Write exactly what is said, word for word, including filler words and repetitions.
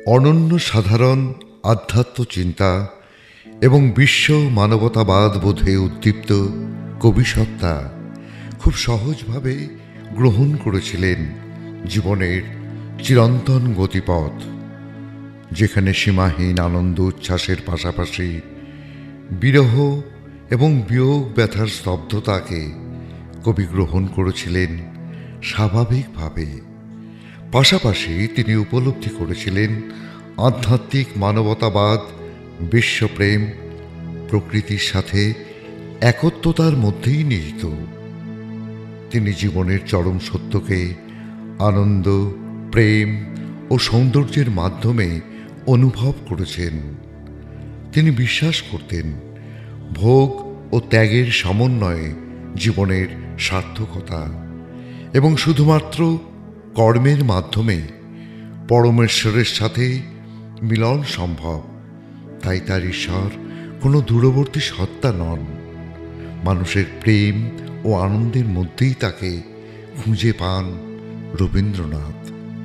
অনন্য সাধারণ আধ্যাত্ম চিন্তা এবং বিশ্ব মানবতাবাদ বোধে উদ্দীপ্ত কবিসত্তা খুব সহজভাবে গ্রহণ করেছিলেন জীবনের চিরন্তন গতিপথ, যেখানে সীমাহীন আনন্দ উচ্ছ্বাসের পাশাপাশি বিরহ এবং বিয়োগ ব্যথার স্তব্ধতাকে কবি গ্রহণ করেছিলেন স্বাভাবিকভাবে। পাশাপাশি তিনি উপলব্ধি করেছিলেন আধ্যাত্মিক মানবতাবাদ, বিশ্বপ্রেম, প্রকৃতির সাথে একত্বতার মধ্যেই নিহিত। তিনি জীবনের চরম সত্যকে আনন্দ, প্রেম ও সৌন্দর্যের মাধ্যমে অনুভব করেছেন। তিনি বিশ্বাস করতেন ভোগ ও ত্যাগের সমন্বয়ে জীবনের সার্থকতা এবং শুধুমাত্র কর্মের মাধ্যমে পরমেশ্বরের সাথে মিলন সম্ভব। তাই তার ঈশ্বর কোনো দূরবর্তী সত্তা নন, মানুষের প্রেম ও আনন্দের মধ্যেই তাকে খুঁজে পান রবীন্দ্রনাথ।